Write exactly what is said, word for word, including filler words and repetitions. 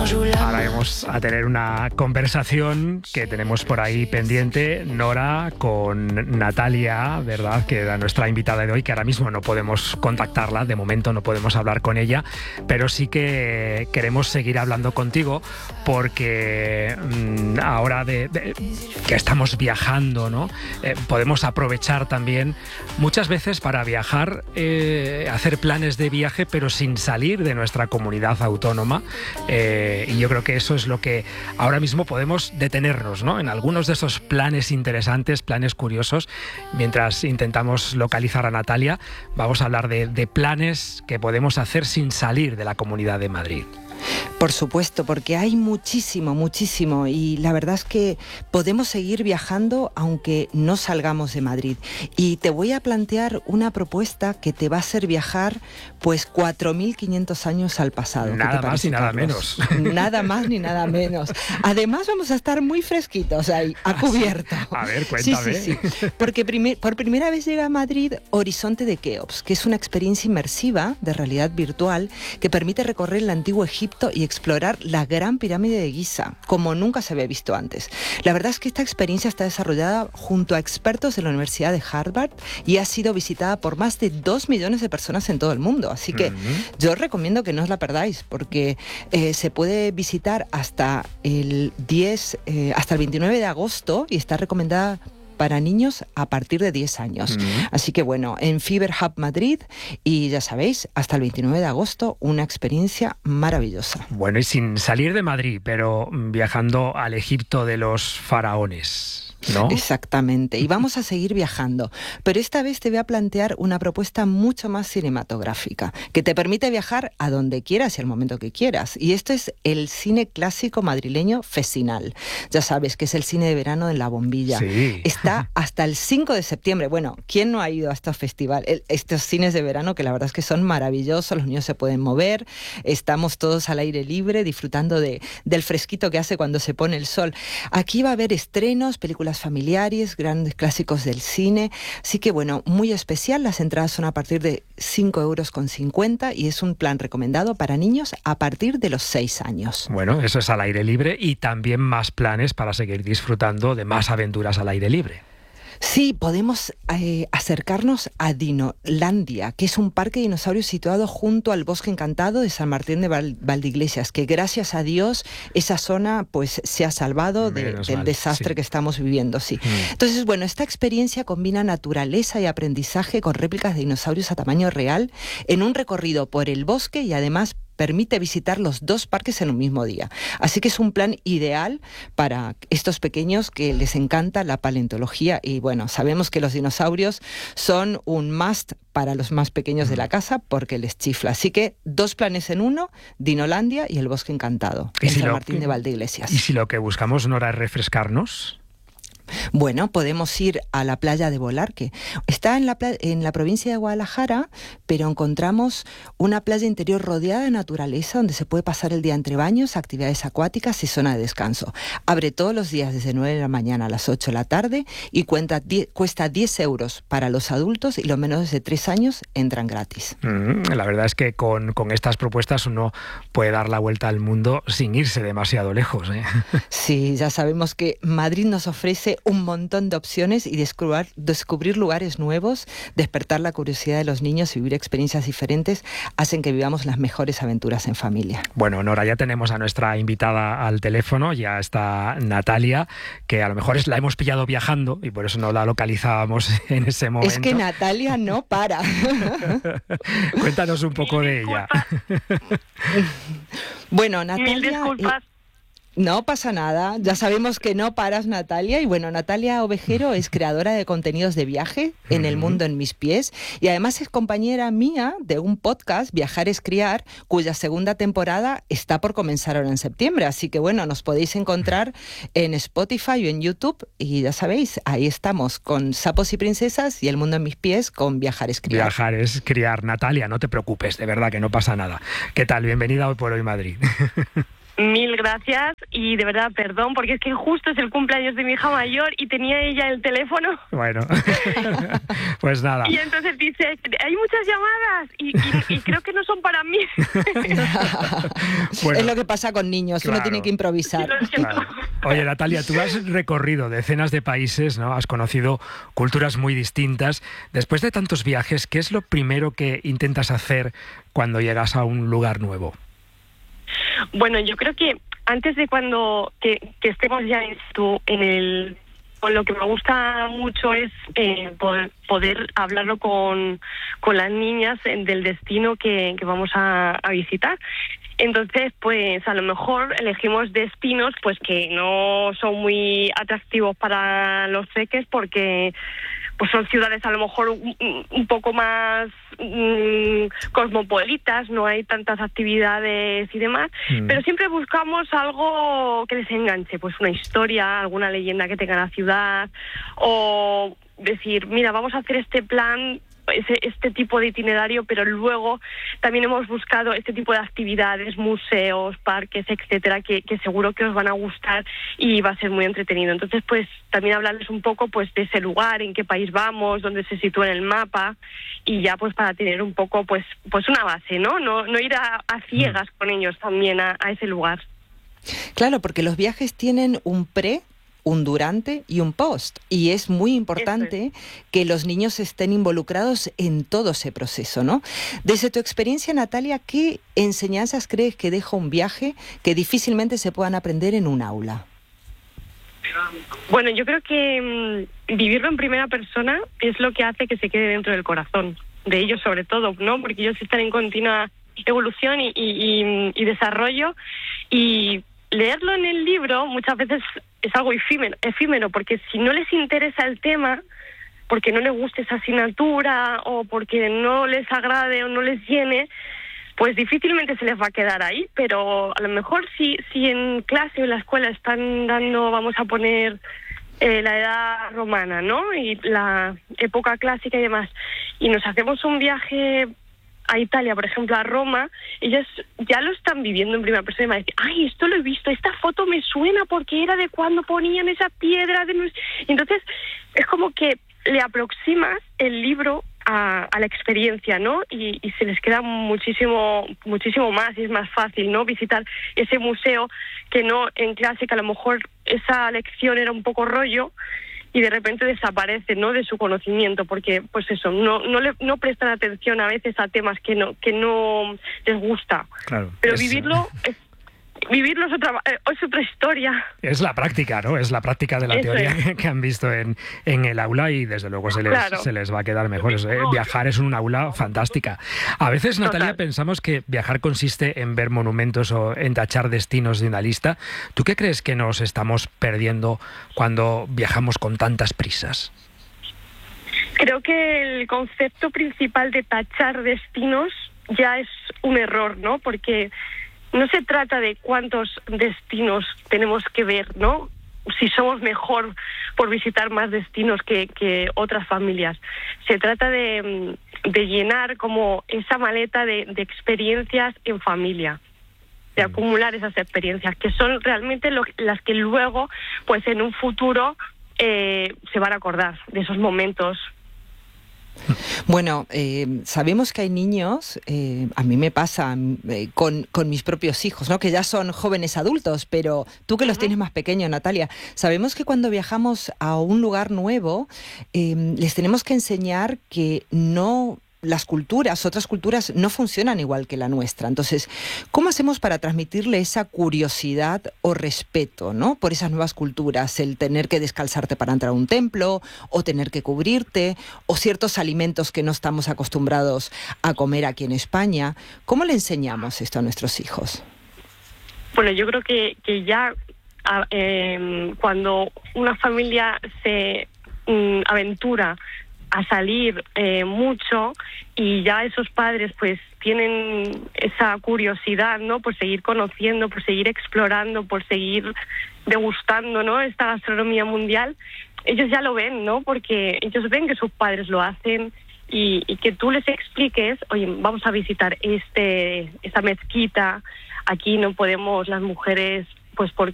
Ahora vamos a tener una conversación que tenemos por ahí pendiente, Nora, con Natalia, ¿verdad? Que era nuestra invitada de hoy, que ahora mismo no podemos contactarla, de momento no podemos hablar con ella, pero sí que queremos seguir hablando contigo porque mmm, ahora de, de, que estamos viajando, ¿no? Eh, podemos aprovechar también muchas veces para viajar, eh, hacer planes de viaje, pero sin salir de nuestra comunidad autónoma. Eh, y yo creo que eso es lo que ahora mismo podemos detenernos, ¿no? En algunos de esos planes interesantes, planes curiosos. Mientras intentamos localizar a Natalia, vamos a hablar de, de planes que podemos hacer sin salir de la Comunidad de Madrid. Por supuesto, porque hay muchísimo, muchísimo, y la verdad es que podemos seguir viajando aunque no salgamos de Madrid. Y te voy a plantear una propuesta que te va a hacer viajar pues cuatro mil quinientos años al pasado. Nada más y nada menos. Nada más ni nada menos. Además vamos a estar muy fresquitos ahí, a cubierto. A ver, cuéntame. Sí, sí, sí. Porque primer, por primera vez llega a Madrid Horizonte de Keops, que es una experiencia inmersiva de realidad virtual que permite recorrer el antiguo Egipto y explorar la Gran Pirámide de Giza, como nunca se había visto antes. La verdad es que esta experiencia está desarrollada junto a expertos de la Universidad de Harvard y ha sido visitada por más de dos millones de personas en todo el mundo. Así que uh-huh. yo os recomiendo que no os la perdáis, porque eh, se puede visitar hasta el diez, eh, hasta el veintinueve de agosto y está recomendada para niños a partir de diez años. Uh-huh. Así que bueno, en Fever Hub Madrid, y ya sabéis, hasta el veintinueve de agosto, una experiencia maravillosa. Bueno, y sin salir de Madrid, pero viajando al Egipto de los faraones, ¿no? Exactamente, y vamos a seguir viajando, pero esta vez te voy a plantear una propuesta mucho más cinematográfica, que te permite viajar a donde quieras y al momento que quieras, y esto es el cine clásico madrileño Fesinal. Ya sabes que es el cine de verano en La Bombilla. Sí. Está hasta el cinco de septiembre. Bueno, ¿quién no ha ido a estos festivales, estos cines de verano que la verdad es que son maravillosos? Los niños se pueden mover, estamos todos al aire libre disfrutando de, del fresquito que hace cuando se pone el sol. Aquí va a haber estrenos, películas familiares, grandes clásicos del cine, así que bueno, muy especial. Las entradas son a partir de cinco euros con cincuenta y es un plan recomendado para niños a partir de los seis años. Bueno, eso es al aire libre y también más planes para seguir disfrutando de más aventuras al aire libre. Sí, podemos eh, acercarnos a Dinolandia, que es un parque de dinosaurios situado junto al Bosque Encantado de San Martín de Val- Valdeiglesias, que gracias a Dios esa zona pues se ha salvado de, del mal, desastre sí. que estamos viviendo. Sí. Mm. Entonces, bueno, esta experiencia combina naturaleza y aprendizaje con réplicas de dinosaurios a tamaño real en un recorrido por el bosque y además permite visitar los dos parques en un mismo día. Así que es un plan ideal para estos pequeños que les encanta la paleontología y bueno, sabemos que los dinosaurios son un must para los más pequeños de la casa porque les chifla. Así que dos planes en uno, Dinolandia y el Bosque Encantado, en si San lo, Martín de Valdeiglesias. ¿Y si lo que buscamos, Nora, es refrescarnos? Bueno, podemos ir a la playa de Volarque. Está en la, en la provincia de Guadalajara, pero encontramos una playa interior rodeada de naturaleza donde se puede pasar el día entre baños, actividades acuáticas y zona de descanso. Abre todos los días desde nueve de la mañana a las ocho de la tarde y cuenta die, cuesta diez euros para los adultos y los menores de tres años entran gratis. Mm, la verdad es que con, con estas propuestas uno puede dar la vuelta al mundo sin irse demasiado lejos, ¿eh? Sí, ya sabemos que Madrid nos ofrece un montón de opciones y descubrir, descubrir lugares nuevos, despertar la curiosidad de los niños y vivir experiencias diferentes hacen que vivamos las mejores aventuras en familia. Bueno, Nora, ya tenemos a nuestra invitada al teléfono, ya está Natalia, que a lo mejor es, la hemos pillado viajando y por eso no la localizábamos en ese momento. Es que Natalia no para. Cuéntanos un poco de ella. Bueno, Natalia... Mil disculpas. Eh, No pasa nada, ya sabemos que no paras, Natalia, y bueno, Natalia Ovejero es creadora de contenidos de viaje en El Mundo en Mis Pies y además es compañera mía de un podcast, Viajar es Criar, cuya segunda temporada está por comenzar ahora en septiembre, así que bueno, nos podéis encontrar en Spotify o en YouTube y ya sabéis, ahí estamos con Sapos y Princesas y El Mundo en Mis Pies con Viajar es Criar. Viajar es Criar. Natalia, no te preocupes, de verdad que no pasa nada. ¿Qué tal? Bienvenida a Hoy por Hoy Madrid. Mil gracias. gracias y de verdad perdón, porque es que justo es el cumpleaños de mi hija mayor y tenía ella el teléfono. Bueno, pues nada. Y entonces dice, hay muchas llamadas y, y, y creo que no son para mí. Bueno, es lo que pasa con niños, claro. Uno tiene que improvisar. Claro. Oye, Natalia, tú has recorrido decenas de países, ¿no? Has conocido culturas muy distintas. Después de tantos viajes, ¿qué es lo primero que intentas hacer cuando llegas a un lugar nuevo? Bueno, yo creo que antes de cuando que, que estemos ya en, tu, en el... Con lo que me gusta mucho es eh, poder, poder hablarlo con, con las niñas del destino que, que vamos a, a visitar. Entonces, pues a lo mejor elegimos destinos pues que no son muy atractivos para los peques porque pues son ciudades a lo mejor un, un poco más mmm, cosmopolitas, no hay tantas actividades y demás, mm. pero siempre buscamos algo que les enganche, pues una historia, alguna leyenda que tenga la ciudad, o decir, mira, vamos a hacer este plan, Ese, este tipo de itinerario, pero luego también hemos buscado este tipo de actividades, museos, parques, etcétera, que, que seguro que os van a gustar y va a ser muy entretenido. Entonces, pues también hablarles un poco pues de ese lugar, en qué país vamos, dónde se sitúa en el mapa y ya pues para tener un poco pues pues una base, ¿no? No, no ir a, a ciegas con ellos también a, a ese lugar. Claro, porque los viajes tienen un pre, un durante y un post. Y es muy importante es. que los niños estén involucrados en todo ese proceso, ¿no? Desde tu experiencia, Natalia, ¿qué enseñanzas crees que deja un viaje que difícilmente se puedan aprender en un aula? Bueno, yo creo que mmm, vivirlo en primera persona es lo que hace que se quede dentro del corazón, de ellos sobre todo, ¿no? Porque ellos están en continua evolución y, y, y, y desarrollo, y leerlo en el libro muchas veces es algo efímero, efímero, porque si no les interesa el tema, porque no les guste esa asignatura o porque no les agrade o no les llene, pues difícilmente se les va a quedar ahí. Pero a lo mejor si, si en clase o en la escuela están dando, vamos a poner eh, la edad romana, ¿no? Y la época clásica y demás, y nos hacemos un viaje a Italia, por ejemplo, a Roma, ellos ya lo están viviendo en primera persona y van a decir, ay, esto lo he visto, esta foto me suena porque era de cuando ponían esa piedra de... Y entonces es como que le aproximas el libro a, a la experiencia, ¿no? Y, y se les queda muchísimo muchísimo más y es más fácil, ¿no? Visitar ese museo que no en clase, que a lo mejor esa lección era un poco rollo y de repente desaparece, ¿no?, de su conocimiento, porque pues eso, no no le no prestan atención a veces a temas que no que no les gusta. Claro, pero es... vivirlo es vivirlo es otra es otra historia. Es la práctica, ¿no? Es la práctica de la eso teoría es. que han visto en, en el aula y desde luego se les, claro. se les va a quedar mejor. Es, eh, viajar es un aula fantástica. A veces, Natalia, Total. pensamos que viajar consiste en ver monumentos o en tachar destinos de una lista. ¿Tú qué crees que nos estamos perdiendo cuando viajamos con tantas prisas? Creo que el concepto principal de tachar destinos ya es un error, ¿no? Porque no se trata de cuántos destinos tenemos que ver, ¿no? Si somos mejor por visitar más destinos que, que otras familias. Se trata de, de llenar como esa maleta de, de experiencias en familia, de acumular esas experiencias, que son realmente lo, las que luego, pues en un futuro, eh, se van a acordar de esos momentos. Bueno, eh, sabemos que hay niños, eh, a mí me pasa eh, con, con mis propios hijos, ¿no?, que ya son jóvenes adultos, pero tú que los uh-huh. tienes más pequeños, Natalia, sabemos que cuando viajamos a un lugar nuevo, eh, les tenemos que enseñar que no... las culturas, otras culturas no funcionan igual que la nuestra. Entonces, ¿cómo hacemos para transmitirle esa curiosidad o respeto, ¿no?, por esas nuevas culturas? El tener que descalzarte para entrar a un templo, o tener que cubrirte, o ciertos alimentos que no estamos acostumbrados a comer aquí en España. ¿Cómo le enseñamos esto a nuestros hijos? Bueno, yo creo que, que ya eh, cuando una familia se mm, aventura a salir eh, mucho y ya esos padres pues tienen esa curiosidad, ¿no?, por seguir conociendo, por seguir explorando, por seguir degustando, ¿no?, esta gastronomía mundial, ellos ya lo ven, ¿no?, porque ellos ven que sus padres lo hacen y, y que tú les expliques, oye, vamos a visitar este esta mezquita, aquí no podemos las mujeres pues por